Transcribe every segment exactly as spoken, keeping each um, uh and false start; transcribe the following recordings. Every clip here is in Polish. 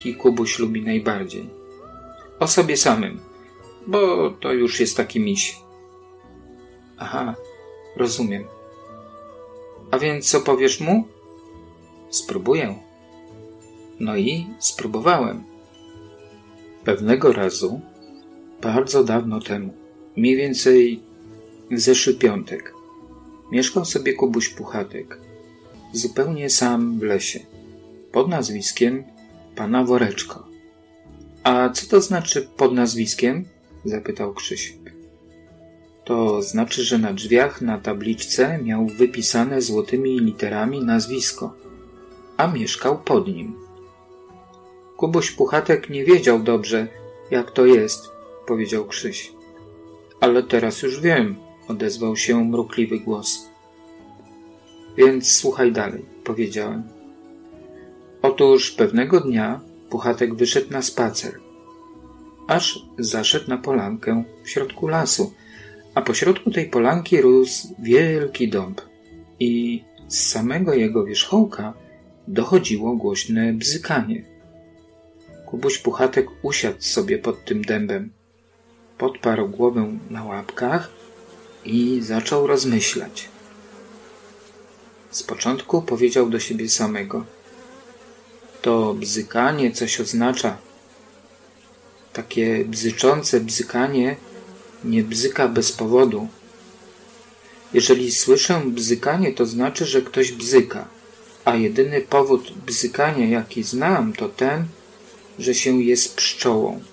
Kubuś lubi najbardziej? O sobie samym, bo to już jest taki miś. Aha, rozumiem. A więc co powiesz mu? Spróbuję. No i spróbowałem. Pewnego razu, bardzo dawno temu, mniej więcej w zeszły piątek, mieszkał sobie Kubuś Puchatek, zupełnie sam w lesie, pod nazwiskiem pana Woreczko. A co to znaczy pod nazwiskiem? Zapytał Krzyś. To znaczy, że na drzwiach na tabliczce miał wypisane złotymi literami nazwisko, a mieszkał pod nim. Kubuś Puchatek nie wiedział dobrze, jak to jest, powiedział Krzyś. Ale teraz już wiem, odezwał się mrukliwy głos. Więc słuchaj dalej, powiedziałem. Otóż pewnego dnia Puchatek wyszedł na spacer, aż zaszedł na polankę w środku lasu, a po środku tej polanki rósł wielki dąb i z samego jego wierzchołka dochodziło głośne bzykanie. Kubuś Puchatek usiadł sobie pod tym dębem, podparł głowę na łapkach i zaczął rozmyślać. Z początku powiedział do siebie samego. To bzykanie coś oznacza. Takie bzyczące bzykanie nie bzyka bez powodu. Jeżeli słyszę bzykanie, to znaczy, że ktoś bzyka, a jedyny powód bzykania, jaki znam, to ten, że się jest pszczołą.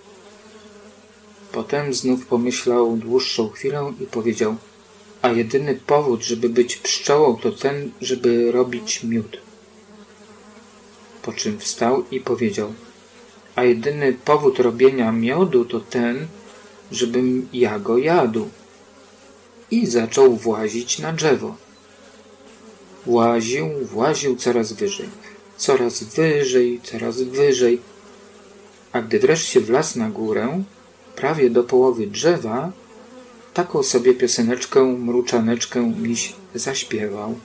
Potem znów pomyślał dłuższą chwilę i powiedział, a jedyny powód, żeby być pszczołą, to ten, żeby robić miód. Po czym wstał i powiedział, a jedyny powód robienia miodu to ten, żebym ja go jadł. I zaczął włazić na drzewo. Właził, właził coraz wyżej, coraz wyżej, coraz wyżej. A gdy wreszcie wlazł na górę, prawie do połowy drzewa, taką sobie pioseneczkę, mruczaneczkę miś zaśpiewał.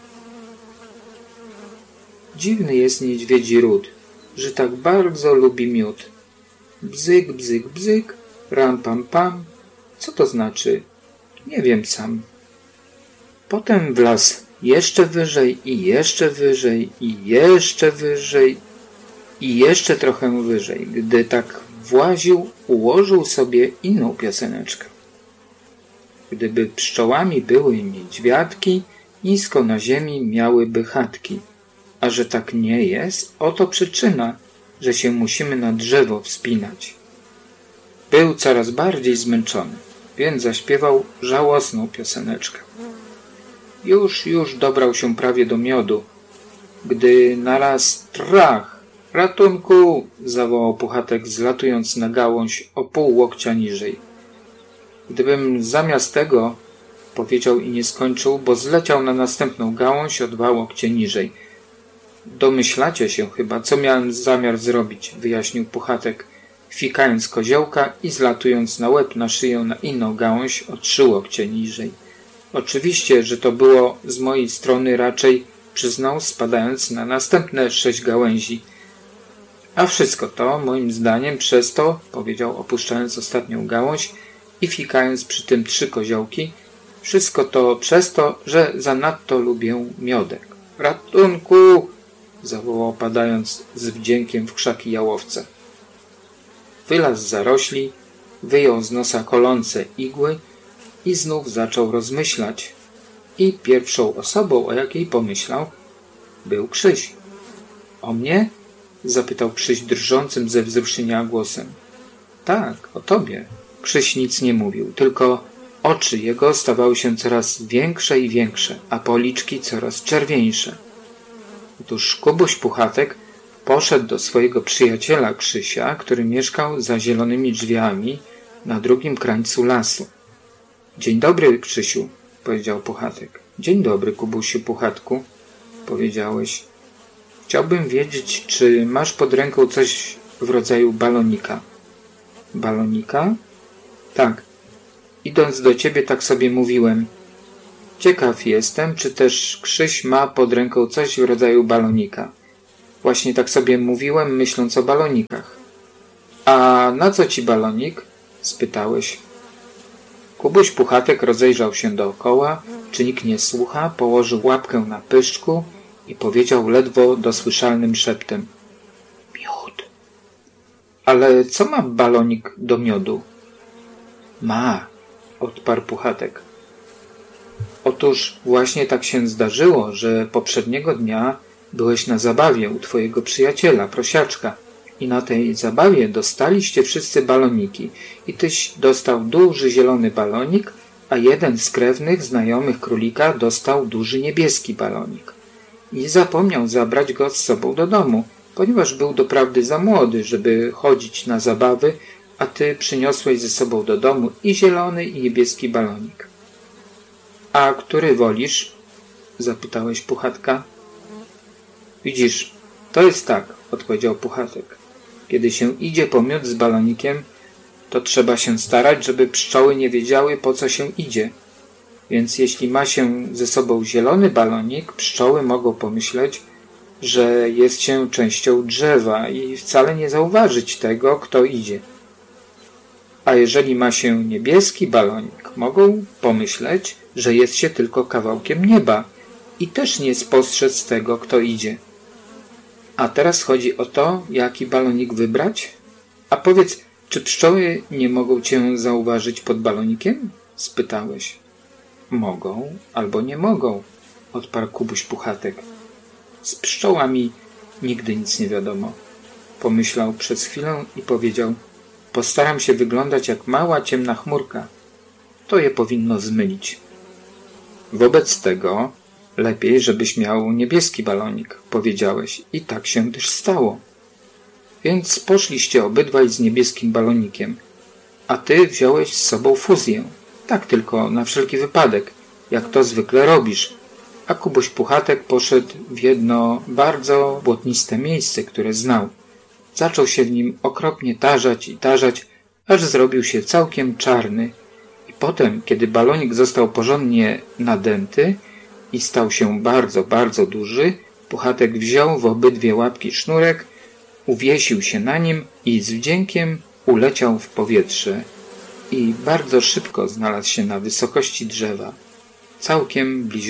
Dziwny jest niedźwiedzi ród, że tak bardzo lubi miód. Bzyk, bzyk, bzyk, ram, pam, pam. Co to znaczy? Nie wiem sam. Potem wlazł jeszcze wyżej i jeszcze wyżej i jeszcze wyżej i jeszcze trochę wyżej. Gdy tak właził, ułożył sobie inną pioseneczkę. Gdyby pszczołami były niedźwiadki, nisko na ziemi miałyby chatki. A że tak nie jest, oto przyczyna, że się musimy na drzewo wspinać. Był coraz bardziej zmęczony, więc zaśpiewał żałosną pioseneczkę. Już, już dobrał się prawie do miodu, gdy naraz trach, ratunku, zawołał Puchatek, zlatując na gałąź o pół łokcia niżej. Gdybym zamiast tego, powiedział i nie skończył, bo zleciał na następną gałąź o dwa łokcie niżej. Domyślacie się chyba, co miałem zamiar zrobić, wyjaśnił Puchatek, fikając koziołka i zlatując na łeb na szyję na inną gałąź o trzy łokcie niżej. Oczywiście, że to było z mojej strony raczej, przyznał, spadając na następne sześć gałęzi. A wszystko to, moim zdaniem, przez to, powiedział, opuszczając ostatnią gałąź i fikając przy tym trzy koziołki, wszystko to przez to, że zanadto lubię miodek. Ratunku! Zawołał, padając z wdziękiem w krzaki jałowce. Wylazł z zarośli, wyjął z nosa kolące igły i znów zaczął rozmyślać. I pierwszą osobą, o jakiej pomyślał, był Krzyś. O mnie? Zapytał Krzyś drżącym ze wzruszenia głosem. Tak, o tobie. Krzyś nic nie mówił, tylko oczy jego stawały się coraz większe i większe, a policzki coraz czerwieńsze. Otóż Kubuś Puchatek poszedł do swojego przyjaciela Krzysia, który mieszkał za zielonymi drzwiami na drugim krańcu lasu. Dzień dobry, Krzysiu, powiedział Puchatek. Dzień dobry, Kubusiu Puchatku, powiedziałeś. Chciałbym wiedzieć, czy masz pod ręką coś w rodzaju balonika. Balonika? Tak. Idąc do ciebie, tak sobie mówiłem. Ciekaw jestem, czy też Krzyś ma pod ręką coś w rodzaju balonika. Właśnie tak sobie mówiłem, myśląc o balonikach. A na co ci balonik? Spytałeś. Kubuś Puchatek rozejrzał się dookoła, czy nikt nie słucha, położył łapkę na pyszczku i powiedział ledwo dosłyszalnym szeptem. Miód. Ale co ma balonik do miodu? Ma, odparł Puchatek. Otóż właśnie tak się zdarzyło, że poprzedniego dnia byłeś na zabawie u twojego przyjaciela, prosiaczka, i na tej zabawie dostaliście wszyscy baloniki i tyś dostał duży zielony balonik, a jeden z krewnych znajomych królika dostał duży niebieski balonik. I zapomniał zabrać go z sobą do domu, ponieważ był doprawdy za młody, żeby chodzić na zabawy, a ty przyniosłeś ze sobą do domu i zielony, i niebieski balonik. A który wolisz? Zapytałeś Puchatka. Widzisz, to jest tak, odpowiedział Puchatek. Kiedy się idzie po miód z balonikiem, to trzeba się starać, żeby pszczoły nie wiedziały, po co się idzie. Więc jeśli ma się ze sobą zielony balonik, pszczoły mogą pomyśleć, że jest się częścią drzewa i wcale nie zauważyć tego, kto idzie. A jeżeli ma się niebieski balonik, mogą pomyśleć, że jest się tylko kawałkiem nieba i też nie spostrzec tego, kto idzie. A teraz chodzi o to, jaki balonik wybrać? A powiedz, czy pszczoły nie mogą cię zauważyć pod balonikiem? Spytałeś. Mogą albo nie mogą, odparł Kubuś Puchatek. Z pszczołami nigdy nic nie wiadomo. Pomyślał przez chwilę i powiedział. Postaram się wyglądać jak mała ciemna chmurka. To je powinno zmylić. Wobec tego lepiej, żebyś miał niebieski balonik, powiedziałeś. I tak się też stało. Więc poszliście obydwaj z niebieskim balonikiem. A ty wziąłeś z sobą fuzję. Tak tylko na wszelki wypadek, jak to zwykle robisz. A Kubuś Puchatek poszedł w jedno bardzo błotniste miejsce, które znał. Zaczął się w nim okropnie tarzać i tarzać, aż zrobił się całkiem czarny. I potem, kiedy balonik został porządnie nadęty i stał się bardzo, bardzo duży, Puchatek wziął w obydwie łapki sznurek, uwiesił się na nim i z wdziękiem uleciał w powietrze. I bardzo szybko znalazł się na wysokości drzewa, całkiem bliziutko